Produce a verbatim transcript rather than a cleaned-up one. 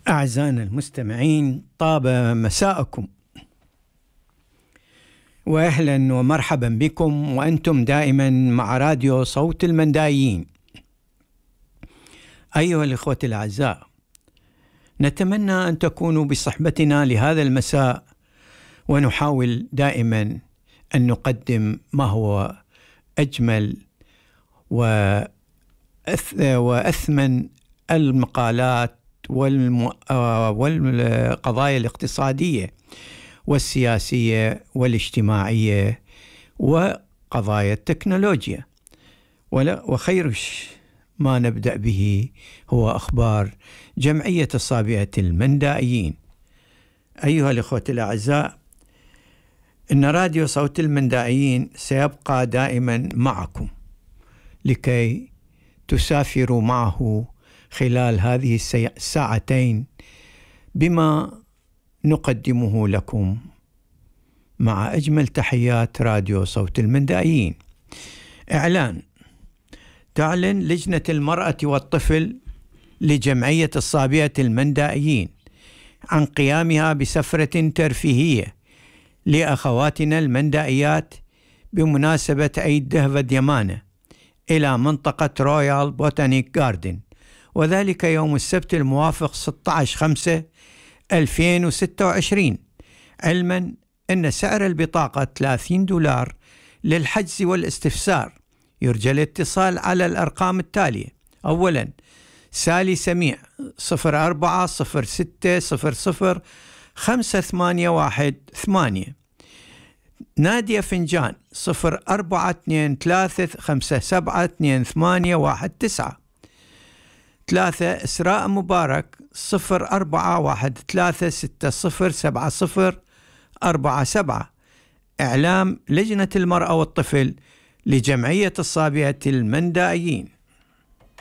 أعزائنا المستمعين، طاب مساءكم وأهلا ومرحبا بكم، وأنتم دائما مع راديو صوت المندائيين. أيها الإخوة الأعزاء، نتمنى أن تكونوا بصحبتنا لهذا المساء، ونحاول دائما أن نقدم ما هو أجمل وأثمن المقالات والقضايا الاقتصادية والسياسية والاجتماعية وقضايا التكنولوجيا. وخير ما نبدأ به هو أخبار جمعية الصابئة المندائيين. أيها الأخوة الأعزاء، إن راديو صوت المندائيين سيبقى دائما معكم لكي تسافروا معه خلال هذه الساعتين بما نقدمه لكم مع أجمل تحيات راديو صوت المندائيين. إعلان: تعلن لجنة المرأة والطفل لجمعية الصابئة المندائيين عن قيامها بسفرة ترفيهية لأخواتنا المندائيات بمناسبة عيد دهفد يمانة إلى منطقة رويال بوتانيك جاردن، وذلك يوم السبت الموافق ستة عشر خمسة ألفين وستة وعشرين، علما أن سعر البطاقة ثلاثين دولار للحجز والاستفسار. يرجى الاتصال على الأرقام التالية: أولا سالي سميع صفر أربعة صفر ستة صفر صفر خمسة ثمانية واحد ثمانية، نادية فنجان صفر أربعة اثنين ثلاثة خمسة سبعة اثنين ثمانية واحد تسعة، ثلاثة إسراء مبارك صفر أربعة واحد ثلاثة ستة صفر سبعة صفر أربعة سبعة. إعلام لجنة المرأة والطفل لجمعية الصابئة المندائيين.